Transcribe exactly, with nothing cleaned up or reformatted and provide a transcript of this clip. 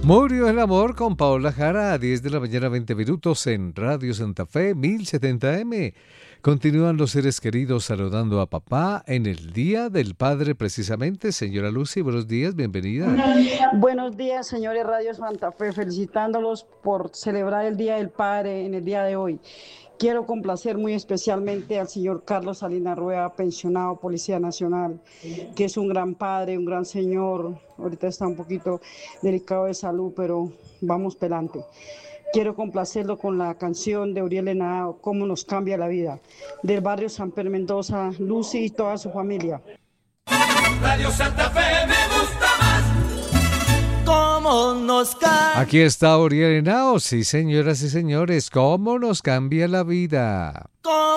Murió el amor con Paola Jara a diez de la mañana, veinte minutos en Radio Santa Fe mil setenta eme. Continúan los seres queridos saludando a papá en el Día del Padre precisamente. Señora Lucy, buenos días, bienvenida. Buenos días, señores Radio Santa Fe, felicitándolos por celebrar el Día del Padre en el día de hoy. Quiero complacer muy especialmente al señor Carlos Salinas Rueda, pensionado Policía Nacional, que es un gran padre, un gran señor. Ahorita está un poquito delicado de salud, pero vamos pelante. Quiero complacerlo con la canción de Uriel Henao, Cómo nos cambia la vida, del barrio San Pedro Mendoza, Lucy y toda su familia. Radio Santa Fe me gusta más. Cómo nos cambia. Aquí está Uriel Henao, sí señoras y señores, cómo nos cambia la vida.